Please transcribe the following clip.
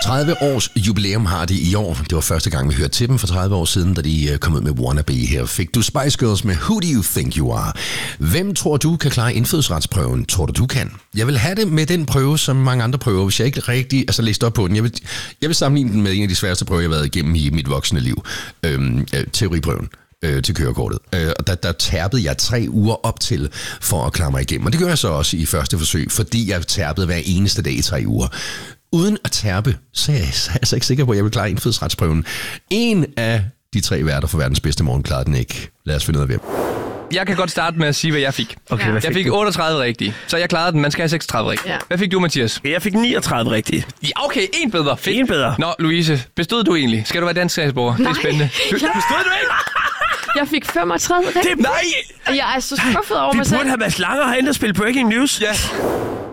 30 års jubilæum har de i år. Det var første gang, vi hørte til dem for 30 år siden, da de kom ud med Wannabe. Her fik du Spice Girls med Who Do You Think You Are? Hvem tror du kan klare indfødsretsprøven? Tror du kan? Jeg vil have det med den prøve, som mange andre prøver, hvis jeg ikke rigtig læst op på den. Jeg vil sammenligne den med en af de sværeste prøver, jeg har været igennem i mit voksne liv. Teoriprøven til kørekortet. Og der tærpede jeg 3 uger op til for at klare mig igennem. Og det gør jeg så også i første forsøg, fordi jeg tærpede hver eneste dag i 3 uger. Uden at tærpe, så er jeg altså ikke sikker på, at jeg vil klare indfødsretsprøven. En af de 3 værter for verdens bedste morgen klarede den ikke. Lad os finde ud af hvem. Jeg kan godt starte med at sige, hvad jeg fik. Okay, jeg fik 38 rigtige, så jeg klarede den. Man skal have 36 rigtige. Ja. Hvad fik du, Mathias? Jeg fik 39 rigtige. Ja, okay, en bedre. Fedt. En bedre. Nå, Louise, bestod du egentlig? Skal du være dansk statsborger? Det er spændende. Bestod du ikke? Jeg fik 35 rigtige. Nej! Jeg er så skuffet over mig Vi selv. burde have Mads Langer herinde og spille Breaking News. Ja.